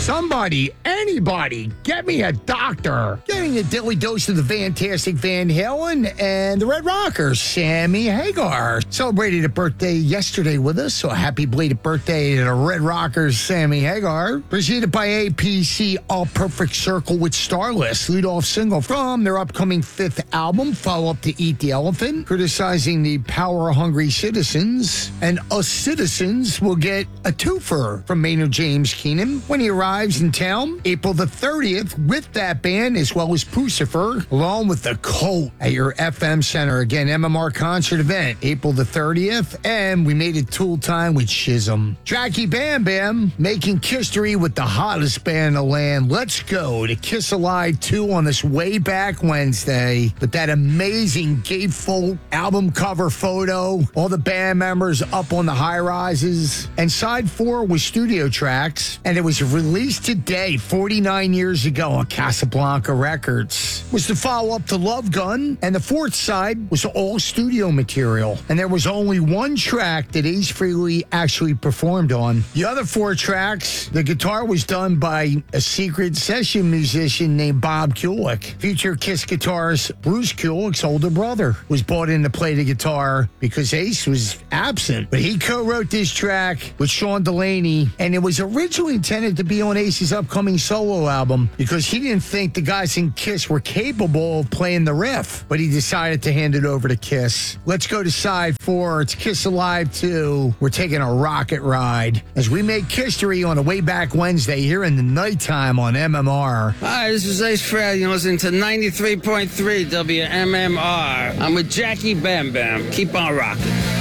Somebody, anybody, get me a doctor. Getting a daily dose of the fantastic Van Halen and the Red Rockers, Sammy Hagar. Celebrated a birthday yesterday with us, so happy belated birthday to the Red Rockers, Sammy Hagar. Presented by APC, All Perfect Circle with Starless, lead-off single from their upcoming 5th album, follow-up to Eat the Elephant, criticizing the power-hungry citizens. And us citizens will get a twofer from Maynard James Keenan when he arrives in town April the 30th with that band, as well as Pucifer, along with the Cult at your FM Center. Again, MMR concert event, April the 30th. And we made it Tool time with Chisholm. Jackie Bam Bam making history with the hottest band in the land. Let's go to Kiss Alive 2 on this way back Wednesday with that amazing gatefold album cover photo. All the band members up on the high rises. And side 4 was studio tracks. And it was released today, 49 years ago on Casablanca Records. Was the follow-up to Love Gun. And the 4th side was all studio material. And there was only one track that Ace Frehley actually performed on. The other 4 tracks, the guitar was done by a secret session musician named Bob Kulick. Future Kiss guitarist Bruce Kulick's older brother was brought in to play the guitar because Ace was absent. But he co-wrote this track with Sean Delaney, and it was originally intended to be on Ace's upcoming solo album because he didn't think the guys in Kiss were capable of playing the riff, but he decided to hand it over to Kiss. Let's go to side 4. It's Kiss Alive 2. We're taking a rocket ride as we make history on a way back Wednesday here in the nighttime on MMR. Hi, this is Ace Frehley. You're listening to 93.3 WMMR. I'm with Jackie Bam Bam. Keep on rocking.